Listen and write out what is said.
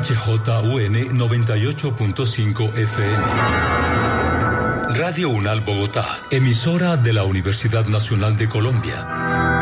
HJUN 98.5 FM. Radio UNAL Bogotá, emisora de la Universidad Nacional de Colombia.